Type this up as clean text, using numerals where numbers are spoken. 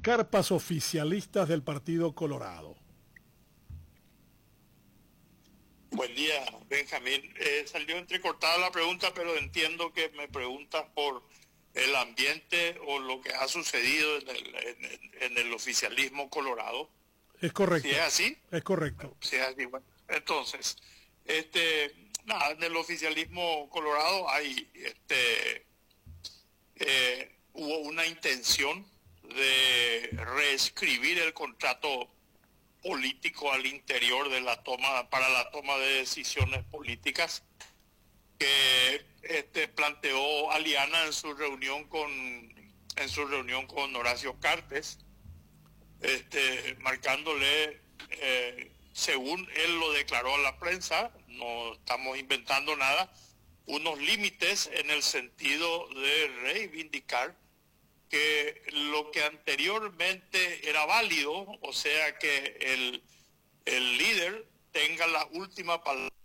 carpas oficialistas del Partido Colorado. Buen día, Benjamín. Salió entrecortada la pregunta, pero entiendo que me preguntas por el ambiente o lo que ha sucedido en el oficialismo colorado. Es correcto. Si es así. Es correcto. Si es así, bueno. Entonces, nada, en el oficialismo colorado hubo una intención de reescribir el contrato político al interior de para la toma de decisiones políticas que planteó Aliana en su reunión con Horacio Cartes, marcándole, según él lo declaró a la prensa, no estamos inventando nada, unos límites en el sentido de reivindicar que lo que anteriormente era válido, o sea que el líder tenga la última palabra